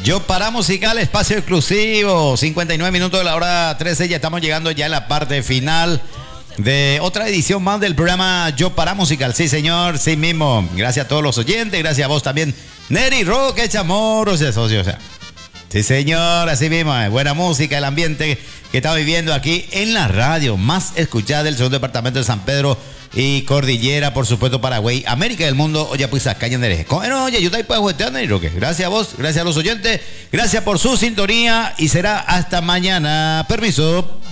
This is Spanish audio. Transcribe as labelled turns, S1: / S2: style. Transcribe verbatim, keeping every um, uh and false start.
S1: Yo para musical, espacio exclusivo, cincuenta y nueve minutos de la hora trece, ya estamos llegando ya a la parte final de otra edición más del programa Yo para musical. Sí, señor, sí mismo. Gracias a todos los oyentes, gracias a vos también. Neri Roque Chamorros, socio, o sea. Sí, señor, así mismo. Buena música, el ambiente que estamos viviendo aquí en la radio más escuchada del segundo departamento de San Pedro y Cordillera, por supuesto, Paraguay, América del mundo. Oye, pues acá en Nereje. Bueno, oye, yo también puedo jugar, Neri Roque. Gracias a vos, gracias a los oyentes, gracias por su sintonía y será hasta mañana. Permiso.